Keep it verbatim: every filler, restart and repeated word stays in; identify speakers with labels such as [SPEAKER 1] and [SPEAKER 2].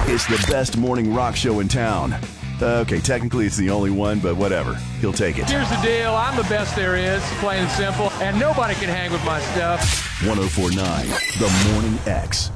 [SPEAKER 1] It's the best morning rock show in town. Okay, technically it's the only one, but whatever. He'll take it.
[SPEAKER 2] Here's the deal. I'm the best there is, plain and simple, and nobody can hang with my stuff.
[SPEAKER 1] one oh four point nine The Morning X.